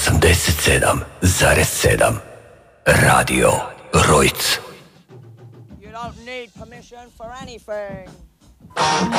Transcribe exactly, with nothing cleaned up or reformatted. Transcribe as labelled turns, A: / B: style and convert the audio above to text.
A: osamdeset sedam zarez sedam Radio Rojc.
B: You don't need permission for anything.